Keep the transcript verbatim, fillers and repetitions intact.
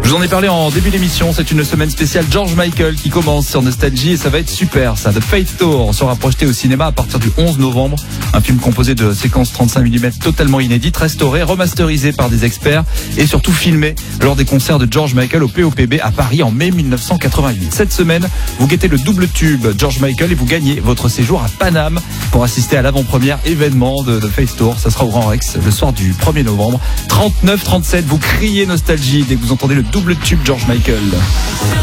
Je vous en ai parlé en début d'émission, c'est une semaine spéciale George Michael qui commence sur Nostalgie et ça va être super ça. The Faith Tour sera projeté au cinéma à partir du onze novembre. Un film composé de séquences trente-cinq millimètres totalement inédites, restaurées, remasterisées par des experts et surtout filmées lors des concerts de George Michael au P O P B à Paris en mai dix-neuf cent quatre-vingt-huit. Cette semaine, vous guettez le double tube George Michael et vous gagnez votre séjour à Paname pour assister à l'avant-première événement de The Faith Tour. Ça sera au Grand Rex le soir du premier novembre. trente-neuf trente-sept, vous criez Nostalgie dès que vous entendez le double tube George Michael.